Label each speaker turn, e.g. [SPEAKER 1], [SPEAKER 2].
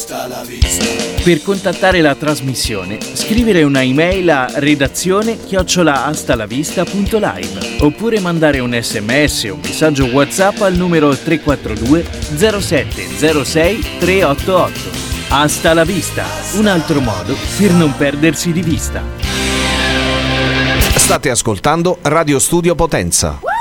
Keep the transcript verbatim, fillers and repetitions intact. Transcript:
[SPEAKER 1] Per contattare la trasmissione, scrivere una email a redazione chiocciola astalavista punto live oppure mandare un sms o un messaggio WhatsApp al numero tre quattro due zero sette zero sei tre otto otto. Hasta la vista, un altro modo per non perdersi di vista.
[SPEAKER 2] State ascoltando Radio Studio Potenza.